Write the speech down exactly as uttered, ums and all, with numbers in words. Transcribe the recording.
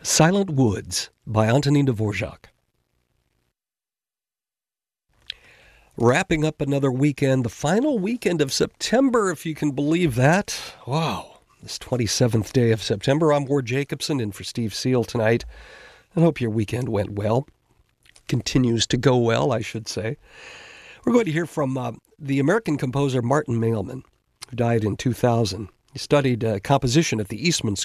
Silent Woods by Antonin Dvorak. Wrapping up another weekend, the final weekend of September, if you can believe that. Wow, this twenty-seventh day of September. I'm Ward Jacobson in for Steve Seal tonight. I hope your weekend went well. Continues to go well, I should say. We're going to hear from uh, the American composer Martin Mailman, who died in two thousand. He studied uh, composition at the Eastman